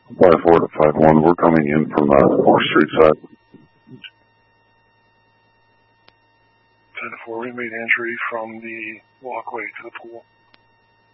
5-4 to 5-1. We're coming in from 4th Street side. 10-4, we made entry from the walkway to the pool.